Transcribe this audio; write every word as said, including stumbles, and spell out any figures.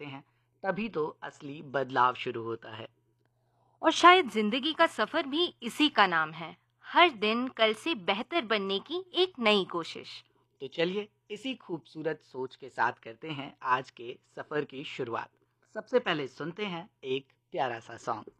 हैं, तभी तो असली बदलाव शुरू होता है। और शायद जिंदगी का सफर भी इसी का नाम है, हर दिन कल से बेहतर बनने की एक नई कोशिश। तो चलिए इसी खूबसूरत सोच के साथ करते हैं आज के सफर की शुरुआत। सबसे पहले सुनते हैं एक प्यारा सा सॉन्ग।